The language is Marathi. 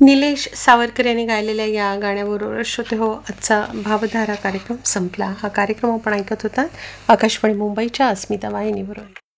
निलेश सावरकर यांनी गायलेल्या या गाण्याबरोबर श्रोते हो आजचा भावधारा कार्यक्रम संपला. हा कार्यक्रम आपण ऐकत होता आकाशवाणी मुंबईच्या अस्मिता वाहिनीवरून.